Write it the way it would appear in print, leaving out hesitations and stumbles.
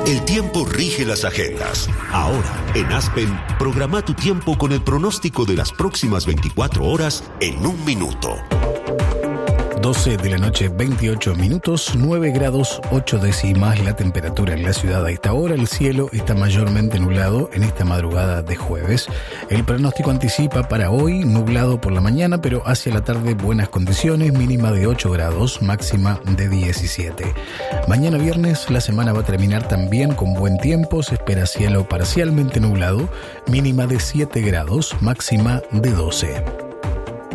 El tiempo rige las agendas. Ahora, en Aspen, programa tu tiempo con el pronóstico de las próximas 24 horas en 1 minuto. 12 de la noche, 28 minutos, 9 grados 8 décimas la temperatura en la ciudad a esta hora. El cielo está mayormente nublado en esta madrugada de jueves. El pronóstico anticipa para hoy nublado por la mañana, pero hacia la tarde buenas condiciones, mínima de 8 grados, máxima de 17. Mañana viernes la semana va a terminar también con buen tiempo. Se espera cielo parcialmente nublado, mínima de 7 grados, máxima de 12.